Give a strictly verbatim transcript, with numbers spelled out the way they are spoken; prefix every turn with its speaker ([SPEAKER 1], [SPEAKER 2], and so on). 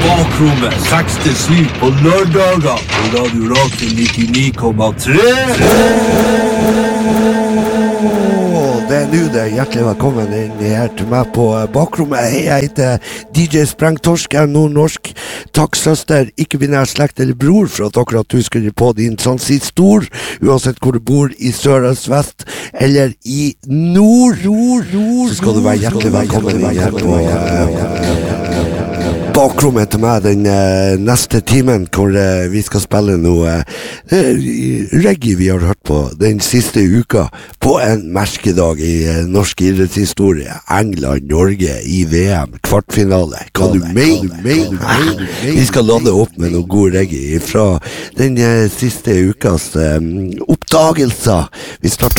[SPEAKER 1] Bakrommet seks til syv på lørdager på Radio Rakel nittini komma tre.
[SPEAKER 2] Det er nu det. Hjertelig velkommen inn her til meg på Bakrommet. Hei, jeg heter D J Sprengtorsk, jeg er nordnorsk takksøster, ikke binær slekt eller bror, for at akkurat du skulle på din transistor, uansett hvor du bor, i sør, øst, vest, eller i nord, nord, nord, så skal du være hjertelig velkommen inn her på Bakrommet til meg den uh, neste timen, hvor uh, vi skal spille noe uh, reggae vi har hørt på den siste uka, på en merkedag i uh, norsk idrettshistorie. England, Norge i V M, kvartfinale. Hva du mener? Vi skal lade opp med noe god reggae fra den uh, siste ukas um, oppdagelser. Vi starter